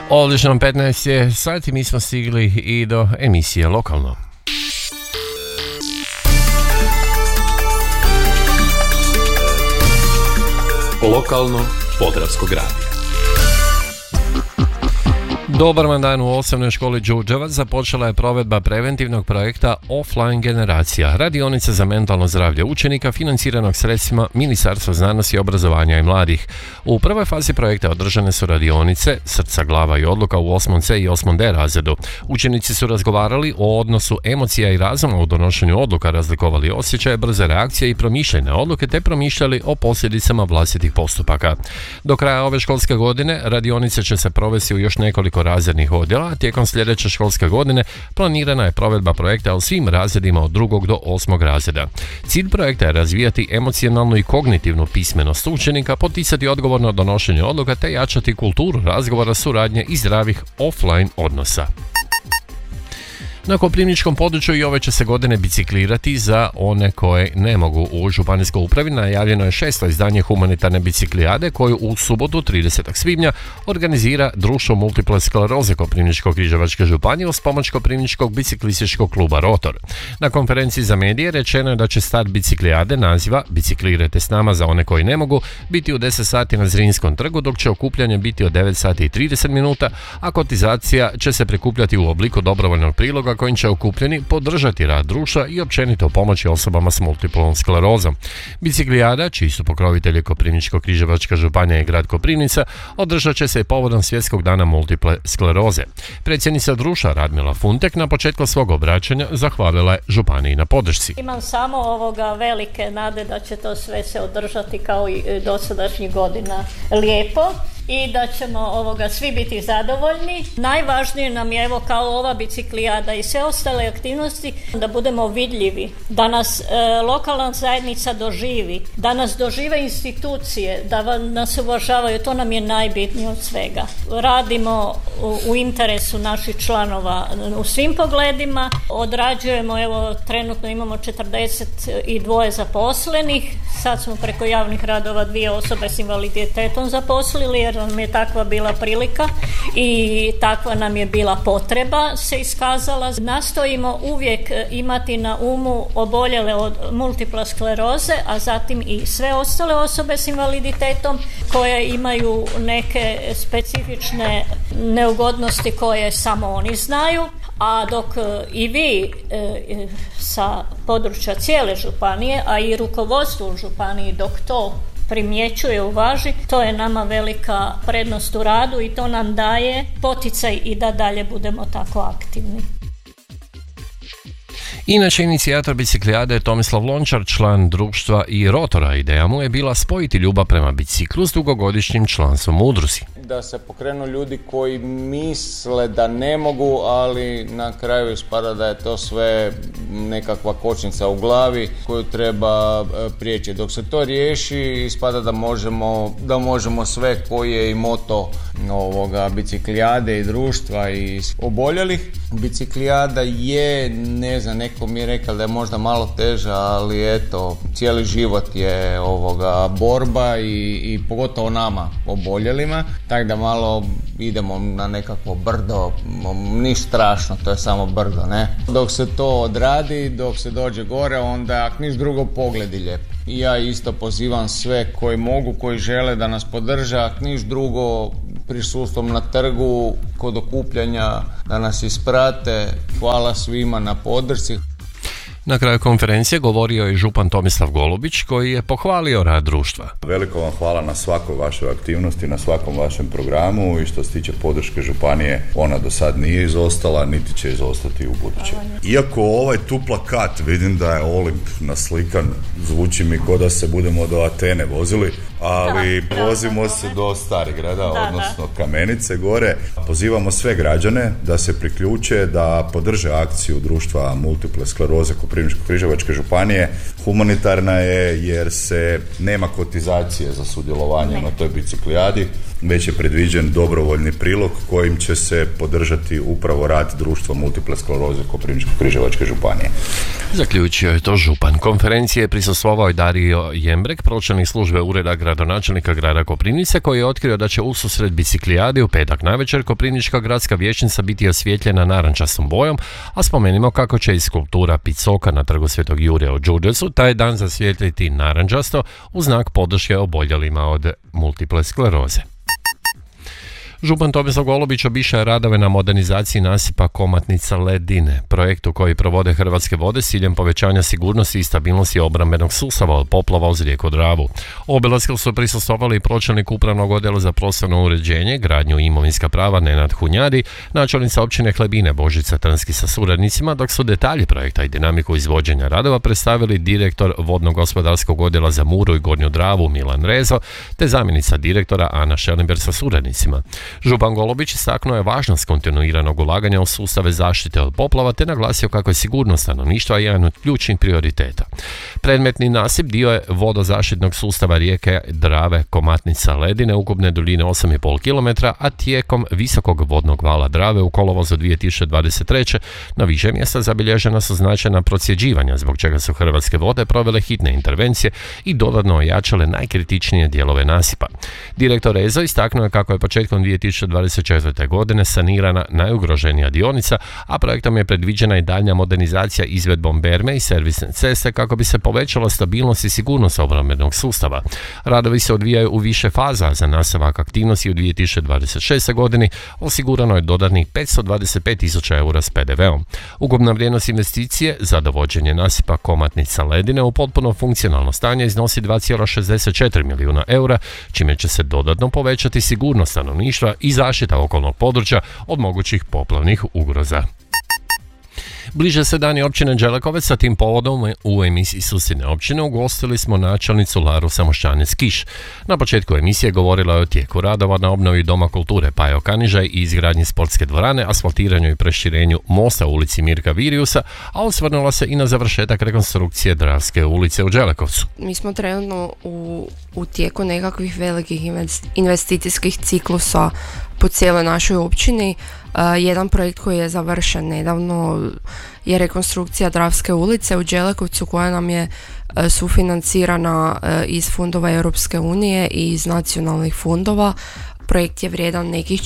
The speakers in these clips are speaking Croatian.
Odlično, 15 je sati, mi smo stigli i do emisije Lokalno. Lokalno Podravskog radija. Dobar vam dan. U osnovnoj školi Đurđevac započela je provedba preventivnog projekta Offline generacija, radionica za mentalno zdravlje učenika financiranog sredstvima Ministarstva znanosti, obrazovanja i mladih. U prvoj fazi projekta održane su radionice Srca, glava i odluka u 8C i 8D razredu. Učenici su razgovarali o odnosu emocija i razuma u donošenju odluka, razlikovali osjećaje, brze reakcije i promišljene odluke te promišljali o posljedicama vlastitih postupaka. Do kraja ove školske godine radionice će se provesti u još nekoliko razrednih odjela, a tijekom sljedeće školske godine planirana je provedba projekta u svim razredima od 2. do 8. razreda. Cilj projekta je razvijati emocionalnu i kognitivnu pismenost učenika, poticati odgovorno donošenje odluka te jačati kulturu razgovora, suradnje i zdravih offline odnosa. Na koprivničkom području i ove će se godine biciklirati za one koje ne mogu. U županijskoj upravi najavljeno je 6. izdanje humanitarne biciklijade koju u subotu 30. svibnja organizira Društvo multiple skleroze Koprivničko-križevačke županije uz pomoć Koprivničkog biciklističkog kluba Rotor. Na konferenciji za medije rečeno je da će start biciklijade naziva Biciklirajte s nama za one koji ne mogu biti u 10 sati na Zrinskom trgu, dok će okupljanje biti od 9 sati i 30 minuta, a kotizacija će se prikupljati u obliku dobrovoljnog priloga kojim će okupljeni podržati rad društva i općenito pomoći osobama s multiplom sklerozom. Biciklijada, čiji su pokrovitelji Koprivničko-križevačka županija i grad Koprivnica, održat će se i povodom Svjetskog dana multiple skleroze. Predsjednica društva Radmila Funtek na početku svog obraćanja zahvalila je županiji na podršci. Imam samo velike nade da će to sve se održati kao i dosadašnjih godina lijepo i da ćemo svi biti zadovoljni. Najvažnije nam je kao ova biciklijada i sve ostale aktivnosti da budemo vidljivi, da nas lokalna zajednica doživi, da nas dožive institucije, da nas uvažavaju, to nam je najbitnije od svega. Radimo u interesu naših članova u svim pogledima, odrađujemo, trenutno imamo 42 zaposlenih, sad smo preko javnih radova 2 osobe s invaliditetom zaposlili jer nam je takva bila prilika i takva nam je bila potreba se iskazala. Nastojimo uvijek imati na umu oboljele od multiple skleroze, a zatim i sve ostale osobe s invaliditetom koje imaju neke specifične neugodnosti koje samo oni znaju, a dok i vi sa područja cijele županije, a i rukovodstvo u županiji dok to primjećuje, uvaži, to je nama velika prednost u radu i to nam daje poticaj i da dalje budemo tako aktivni. Inače, inicijator biciklijade je Tomislav Lončar, član društva i Rotora. Ideja mu je bila spojiti ljubav prema biciklu s dugogodišnjim članstvom u udruzi. Da se pokrenu ljudi koji misle da ne mogu, ali na kraju ispada da je to sve nekakva kočnica u glavi koju treba prijeći. Dok se to riješi, ispada da možemo sve, koji je i moto biciklijade i društva i oboljelih. Biciklijada je, ne znam, neko mi je rekao da je možda malo teža, ali eto, cijeli život je borba i pogotovo nama oboljelima, tako da malo idemo na nekakvo brdo, ništa strašno, to je samo brdo, ne? Dok se to odradi, dok se dođe gore, onda ako niš drugo pogledi lijepo. I ja isto pozivam sve koji mogu, koji žele da nas podrže, ako niš drugo prisustvom na trgu, kod okupljanja, da nas isprate. Hvala svima na podršci. Na kraju konferencije govorio je župan Tomislav Golubić koji je pohvalio rad društva. Veliko vam hvala na svakoj vašoj aktivnosti, na svakom vašem programu i što se tiče podrške županije, ona do sad nije izostala, niti će izostati u buduće. Iako ovaj tu plakat, vidim da je Olimp naslikan, zvuči mi kao da se budemo do Atene vozili, ali vozimo se do Starigrada, odnosno Kamenice gore. Pozivamo sve građane da se priključe, da podrže akciju društva multiple skleroze Koprivničko-križevačke županije Humanitarna je jer se nema kotizacije za sudjelovanje na toj biciklijadi, već je predviđen dobrovoljni prilog kojim će se podržati upravo rad društva multiple skleroze Koprivničko-križevačke županije. Zaključio je to župan. Konferencije je prisustvovao i Dario Jembrek, pročelnik službe ureda gradonačelnika grada Koprivnice, koji je otkrio da će ususret biciklijadi u petak navečer Koprivnička gradska vijećnica biti osvjetljena narančastom bojom, a spomenimo kako će i skulptura Picoka na trgu Svetog Jurija u Đurđevcu taj dan zasvijetliti narančasto u znak podrške oboljelima od multiple skleroze. Župan Tomislav Golubić obišao je radove na modernizaciji nasipa Komatnica Ledine, projektu koji provode Hrvatske vode s ciljem povećanja sigurnosti i stabilnosti obrambenog sustava od poplava uz rijeku Dravu. Obilasku su prisustvovali i pročelnik Upravnog odjela za prostorno uređenje, gradnju i imovinska prava Nenad Hunjadi, načelnica općine Klebine Božica Trnski sa suradnicima, dok su detalji projekta i dinamiku izvođenja radova predstavili direktor Vodno-gospodarskog odjela za Muru i Gornju Dravu Milan Rezo, te zamjenica direktora Ana Šelimber sa suradnicima. Župan Golubić istaknuo je važnost kontinuiranog ulaganja u sustave zaštite od poplava te naglasio kako je sigurnost stanovništva jedan od ključnih prioriteta. Predmetni nasip dio je vodozaštitnog sustava rijeke Drave Komatnica Ledine ukupne duljine 8,5 km, a tijekom visokog vodnog vala Drave u kolovozu 2023. na više mjesta zabilježena su značajna procjeđivanja, zbog čega su Hrvatske vode provele hitne intervencije i dodatno ojačale najkritičnije dijelove nasipa. Direktor Rezo istaknuo je kako je početkom 2024. godine sanirana najugroženija dionica, a projektom je predviđena i daljnja modernizacija izvedbom berme i servisne ceste kako bi se povećala stabilnost i sigurnost obrambenog sustava. Radovi se odvijaju u više faza. Za nastavak aktivnosti u 2026. godini osigurano je dodatnih 525.000 eura s PDV-om. Ukupna vrijednost investicije za dovođenje nasipa Komatnica Ledine u potpuno funkcionalno stanje iznosi 2,64 milijuna eura, čime će se dodatno povećati sigurnost stanovništva i zaštita okolnog područja od mogućih poplavnih ugroza. Bliže se dani općine Đelekovec, sa tim povodom u emisiji Susjedne općine ugostili smo načelnicu Laru Samošćanec-Kiš. Na početku emisije govorila je o tijeku radova na obnovi Doma kulture Pajo Kanižaj i izgradnji sportske dvorane, asfaltiranju i proširenju mosta u ulici Mirka Viriusa, a osvrnula se i na završetak rekonstrukcije Dravske ulice u Đelekovcu. Mi smo trenutno u tijeku nekakvih velikih investicijskih ciklusa po cijeloj našoj općini. Jedan projekt koji je završen nedavno je rekonstrukcija Dravske ulice u Đelekovcu, koja nam je sufinancirana iz fondova Europske unije i iz nacionalnih fondova. Projekt je vrijedan nekih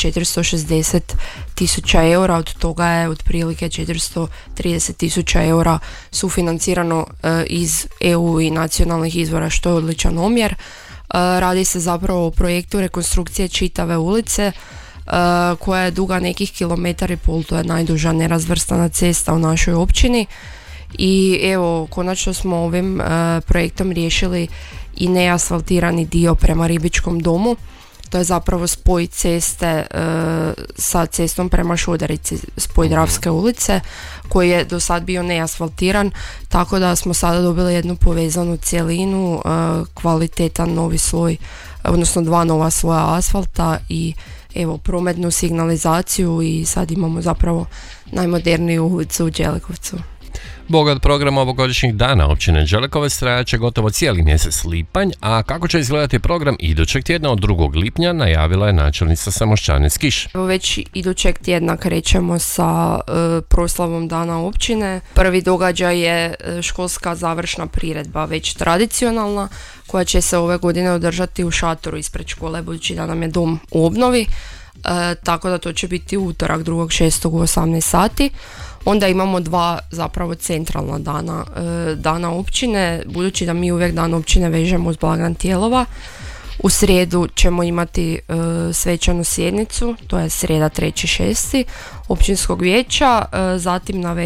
460.000 eura, od toga je otprilike 430.000 eura sufinancirano iz EU i nacionalnih izvora, što je odličan omjer. Radi se zapravo o projektu rekonstrukcije čitave ulice, koja je duga nekih 1,5 km, to je najduža nerazvrstana cesta u našoj općini. I evo, konačno smo ovim projektom riješili i neasfaltirani dio prema Ribičkom domu. To je zapravo spoj ceste sa cestom prema Šoderici, spoj Dravske ulice, koji je do sad bio neasfaltiran, tako da smo sada dobili jednu povezanu cjelinu, kvalitetan novi sloj, odnosno 2 nova sloja asfalta i evo prometnu signalizaciju, i sad imamo zapravo najmoderniju ulicu u Đelekovcu. Bogat program ovogodišnjih dana općine Đelekovec trajat će gotovo cijeli mjesec lipanj, a kako će izgledati program idućeg tjedna od 2. lipnja najavila je načelnica Samošćanec-Kiš. Već idućeg tjedna krećemo sa proslavom dana općine. Prvi događaj je školska završna priredba, već tradicionalna, koja će se ove godine održati u šatoru ispred škole, budući da nam je dom u obnovi. Tako da to će biti utorak 2.6. u 18 sati. Onda imamo 2 zapravo centralna dana općine, budući da mi uvijek dan općine vežemo uz blagdan Tijelova. U srijedu ćemo imati svečanu sjednicu, to je srijeda 3.6. općinskog vijeća, zatim na